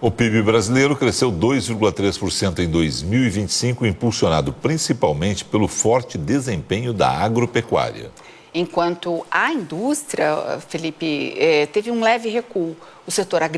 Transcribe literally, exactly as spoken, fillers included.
O P I B brasileiro cresceu dois vírgula três por cento em dois mil e vinte e cinco, impulsionado principalmente pelo forte desempenho da agropecuária. Enquanto a indústria, Felipe, teve um leve recuo. O setor agrícola